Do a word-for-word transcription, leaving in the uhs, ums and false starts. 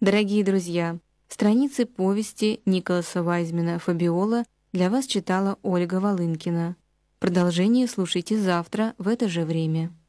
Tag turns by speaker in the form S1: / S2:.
S1: Дорогие друзья, страницы повести Николаса Вайзмена «Фабиола» для вас читала Ольга Волынкина. Продолжение слушайте завтра в это же время.